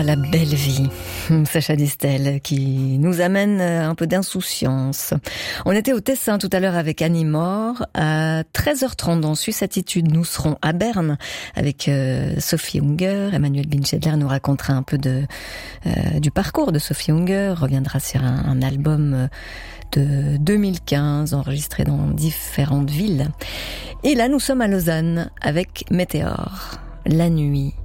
la belle vie. Sacha Distel qui nous amène un peu d'insouciance. On était au Tessin tout à l'heure avec Annie Moore. À 13h30 dans Suisse Attitude, nous serons à Berne avec Sophie Unger. Emmanuel Binchedler nous racontera un peu du parcours de Sophie Unger, reviendra sur un album de 2015 enregistré dans différentes villes. Et là, nous sommes à Lausanne avec Météor. La nuit